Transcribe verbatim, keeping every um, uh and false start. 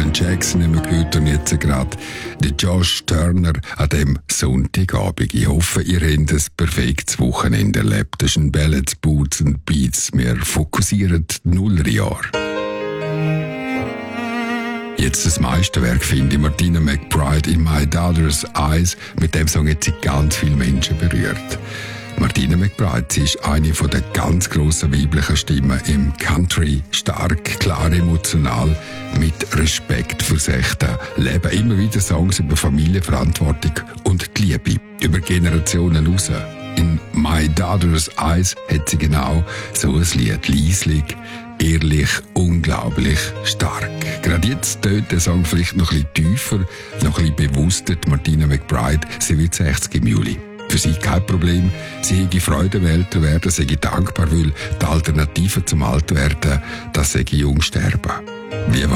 Alan Jackson haben wir gehört und jetzt gerade der Josh Turner an dem Sonntagabend. Ich hoffe, ihr habt ein perfektes Wochenende erlebt. Das sind Ballads, Boots und Beats. Wir fokussieren die Nullerjahre. Jetzt das Meisterwerk finde ich, Martina McBride in My Daughter's Eyes. Mit dem Song hat sie ganz viele Menschen berührt. Martina McBride, sie ist eine der ganz grossen weiblichen Stimmen im Country. Stark, klar, emotional, mit Respekt fürs echte Leben. Immer wieder Songs über Familienverantwortung und die Liebe. Über Generationen raus. In My Daughter's Eyes hat sie genau so ein Lied. Leislich, ehrlich, unglaublich stark. Gerade jetzt tönt der Song vielleicht noch ein bisschen tiefer, noch ein bisschen bewusster. Martina McBride, sie wird sechzig im Juli. Für sie kein Problem. Sie hätte Freude am Älterwerden, sie dankbar, weil die Alternative zum Altwerden, das sei jung sterben. Wie